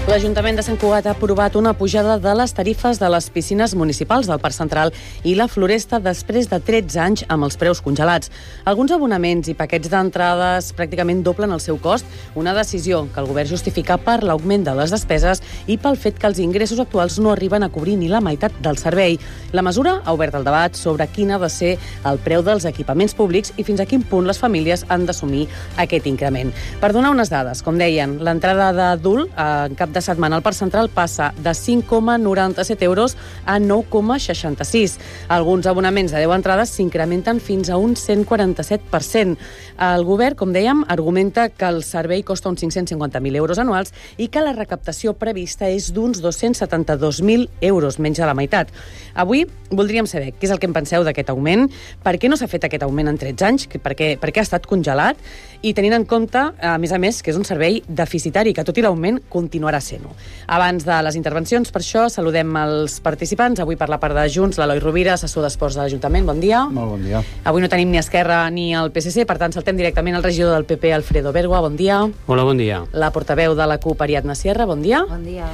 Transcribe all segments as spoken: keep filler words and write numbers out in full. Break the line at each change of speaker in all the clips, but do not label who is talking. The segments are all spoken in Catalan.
L'Ajuntament de Sant Cugat ha aprovat una pujada de les tarifes de les piscines municipals del Parc Central i la Floresta després de tretze anys amb els preus congelats. Alguns abonaments i paquets d'entrades pràcticament doblen el seu cost, una decisió que el govern justifica per l'augment de les despeses i pel fet que els ingressos actuals no arriben a cobrir ni la meitat del servei. La mesura ha obert el debat sobre quin ha de ser el preu dels equipaments públics i fins a quin punt les famílies han d'assumir aquest increment. Per donar unes dades, com deien, l'entrada d'adult en cap de setmana al Parc Central passa de cinc coma noranta-set euros a nou coma seixanta-sis. Alguns abonaments de deu entrades s'incrementen fins a un cent quaranta-set per cent. El govern, com dèiem, argumenta que el servei costa uns cinc-cents cinquanta mil euros anuals i que la recaptació prevista és d'uns dos-cents setanta-dos mil euros, menys de la meitat. Avui voldríem saber què és el que en penseu d'aquest augment, per què no s'ha fet aquest augment en tretze anys, per què, per què ha estat congelat, i tenint en compte, a més a més, que és un servei deficitari, que tot i l'augment continuarà sent-ho. Abans de les intervencions, per això, saludem els participants. Avui per la part de Junts, l'Eloi Rovira, assessor d'Esports de l'Ajuntament. Bon dia.
Molt bon dia.
Avui no tenim ni Esquerra ni el P S C, per tant, saltem directament al regidor del P P, Alfredo Bergua. Bon dia.
Hola, bon dia.
La portaveu de la CUP, Ariadna Sierra. Bon dia.
Bon dia.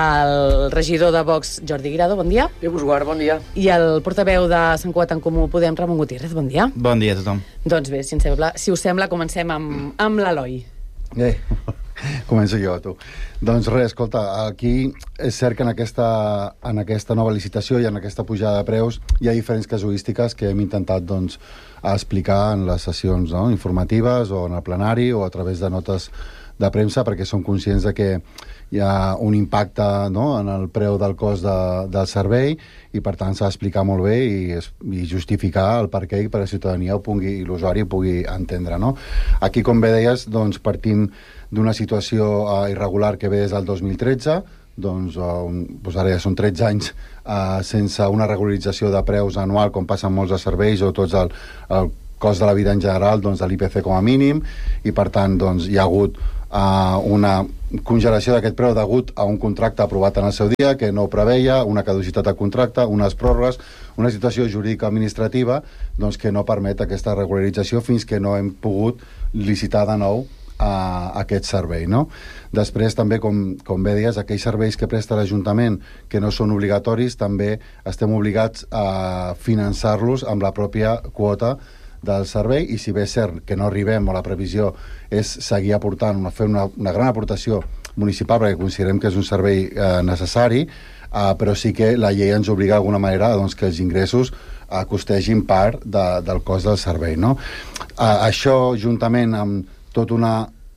El regidor de Vox, Jordi Guirado. Bon dia.
Déu vos guard, bon dia.
I el portaveu de Sant Cugat en Comú Podem, Ramon Gutiérrez. Bon dia.
Bon dia a tothom.
Doncs bé, si, sembla, si us sembla, comencem amb, amb l'Eloi.
Eh, començo jo, tu. Doncs res, escolta, aquí és cert que en aquesta, en aquesta nova licitació i en aquesta pujada de preus hi ha diferents casuístiques que hem intentat doncs, explicar en les sessions no, informatives o en el plenari o a través de notes de premsa, perquè som conscients de que hi ha un impacte no, en el preu del cost de, del servei i per tant s'ha d'explicar molt bé i, i justificar el per què per la ciutadania ho pugui, i l'usuari ho pugui entendre. No? Aquí, com bé deies, doncs, partim d'una situació uh, irregular que ve des del dos mil tretze, doncs, uh, un, doncs ara ja són tretze anys uh, sense una regularització de preus anual com passa en molts de serveis o tots el, el cost de la vida en general, doncs, de l'I P C com a mínim, i per tant doncs, hi ha hagut Uh, una congelació d'aquest preu degut a un contracte aprovat en el seu dia que no ho preveia, una caducitat de contracte, unes pròrrogues, una situació jurídica administrativa doncs, que no permet aquesta regularització fins que no hem pogut licitar de nou uh, aquest servei. No? Després també, com, com bé deies, aquells serveis que presta l'Ajuntament que no són obligatoris, també estem obligats a finançar-los amb la pròpia quota del servei, i si bé és cert que no arribem o la previsió és seguir aportant, una, fer una, una gran aportació municipal perquè considerem que és un servei eh, necessari, eh, però sí que la llei ens obliga d'alguna manera doncs, que els ingressos eh, costegin part de, del cost del servei. No? Eh, això, juntament amb tota una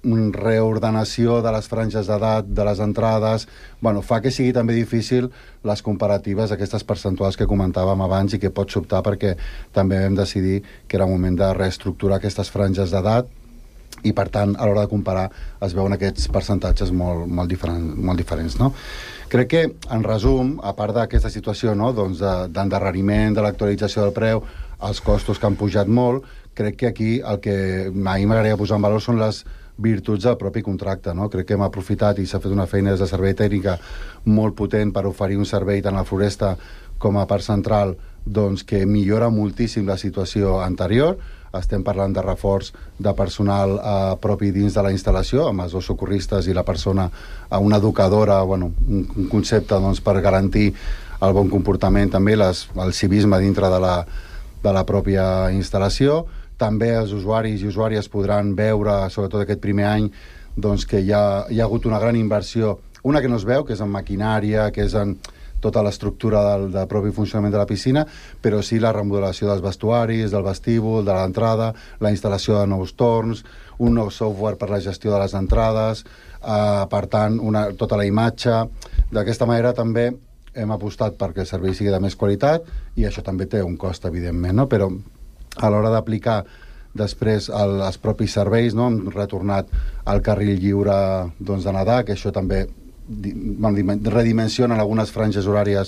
reordenació de les franges d'edat, de les entrades, bueno, fa que sigui també difícil les comparatives d'aquestes percentuals que comentàvem abans i que pot sobtar perquè també vam decidir que era el moment de reestructurar aquestes franges d'edat i per tant a l'hora de comparar es veuen aquests percentatges molt, molt, diferent, molt diferents. No? Crec que, en resum, a part d'aquesta situació no, doncs d'endarreriment, de l'actualització del preu, els costos que han pujat molt, crec que aquí el que a mi m'agradaria posar en valor són les virtuts del propi contracte. No? Crec que hem aprofitat i s'ha fet una feina des de servei tècnica molt potent per oferir un servei tant a la Floresta com a Parc Central doncs, que millora moltíssim la situació anterior. Estem parlant de reforç de personal eh, propi dins de la instal·lació, amb els dos socorristes i la persona, eh, una educadora, bueno, un, un concepte doncs, per garantir el bon comportament, també les, el civisme dintre de la, de la pròpia instal·lació. També els usuaris i usuàries podran veure, sobretot aquest primer any, doncs, que hi ha, hi ha hagut una gran inversió, una que no es veu, que és en maquinària, que és en tota l'estructura del, del propi funcionament de la piscina, però sí la remodelació dels vestuaris, del vestíbul, de l'entrada, la instal·lació de nous torns, un nou software per la gestió de les entrades, eh, per tant, una, tota la imatge. D'aquesta manera també hem apostat perquè el servei sigui de més qualitat i això també té un cost, evidentment, no? Però a l'hora d'aplicar després el, els propis serveis, no? Hem retornat al carril lliure doncs, de nedar, que això també redimensiona en algunes franges horàries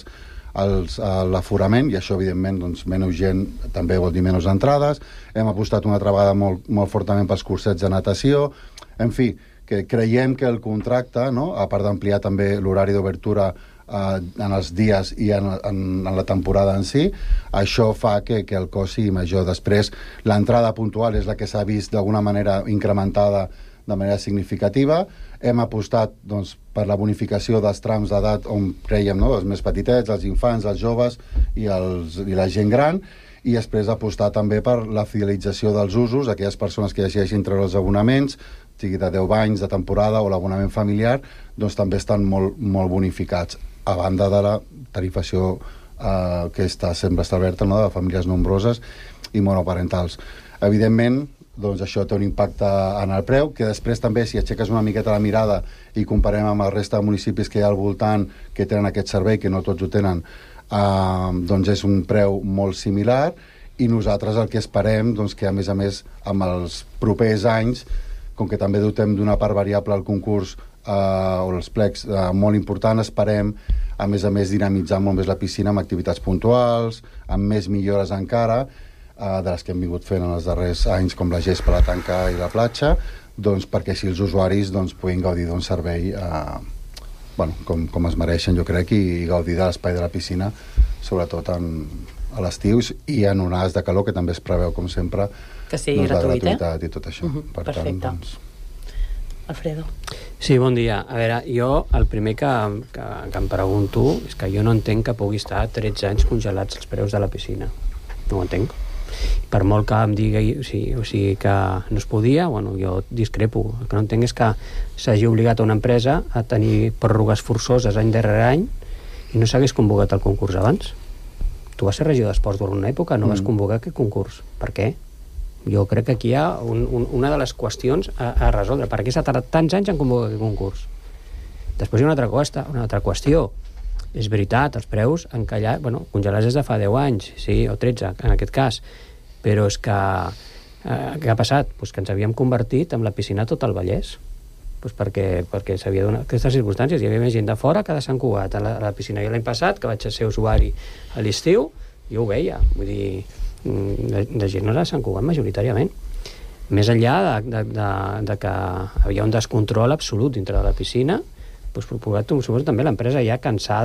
l'aforament, i això evidentment doncs, menys gent també vol dir menys entrades. Hem apostat una altra vegada molt, molt fortament pels cursets de natació. En fi, que creiem que el contracte, no? A part d'ampliar també l'horari d'obertura Uh, en els dies i en, en, en la temporada en si, això fa que, que el cost sigui major. Després, l'entrada puntual és la que s'ha vist d'alguna manera incrementada de manera significativa. hem apostat doncs, per la bonificació dels trams d'edat on creiem, no? Els més petitets, els infants, els joves i, els, i la gent gran, i després apostar també per la fidelització dels usos, aquelles persones que decideixin treure els abonaments, sigui de deu anys de temporada o l'abonament familiar, doncs també estan molt, molt bonificats, a banda de la tarifació eh, que està sempre establerta, no? De famílies nombroses i monoparentals. Evidentment, doncs això té un impacte en el preu, que després també, si aixeques una miqueta la mirada i comparem amb el resta de municipis que hi ha al voltant que tenen aquest servei, que no tots ho tenen, Uh, doncs és un preu molt similar, i nosaltres el que esperem doncs que a més a més amb els propers anys, com que també dotem d'una part variable al concurs uh, o els plecs uh, molt important, esperem a més a més dinamitzar molt més la piscina amb activitats puntuals, amb més millores encara uh, de les que hem vingut fent en els darrers anys, com la gespa, la tanca i la platja, doncs perquè així els usuaris doncs, puguin gaudir d'un servei uh, bueno, com, com es mereixen, jo crec, i gaudir de l'espai de la piscina, sobretot en, a l'estiu i en onades de calor, que també es preveu, com sempre,
que sigui
doncs,
gratuït,
la gratuïtat eh? I tot això.
Uh-huh,
per
perfecte.
Tant, doncs...
Alfredo.
Sí, bon dia. A veure, jo el primer que, que, que em pregunto és que jo no entenc que pugui estar tretze anys congelats els preus de la piscina. No ho entenc. Per molt que em digui o sigui, o sigui que no es podia, bueno, jo discrepo. El que no entenc és que s'hagi obligat a una empresa a tenir pròrrogues forçoses any darrere any i no s'hagués convocat el concurs abans. Tu vas ser regidor d'esports durant una època, no mm. vas convocar aquest concurs. Per què? Jo crec que aquí hi ha un, un, una de les qüestions a, a resoldre. Per què s'ha tardat tants anys en convocar aquest concurs? Després hi ha una altra, qüesta, una altra qüestió. És veritat, els preus encallat, bueno, congelats des de fa deu anys, sí, o tretze, en aquest cas, però és que eh, què ha passat? Pues que ens havíem convertit en la piscina tot el Vallès, pues perquè, perquè s'havia donat aquestes circumstàncies, hi havia més gent de fora que de Sant Cugat a la, a la piscina. Jo l'any passat, que vaig ser usuari a l'estiu, jo ho veia, vull dir, de, de gent no era de Sant Cugat majoritàriament. Més enllà de, de, de, de que havia un descontrol absolut dintre de la piscina, doncs, suposo també l'empresa ja cansada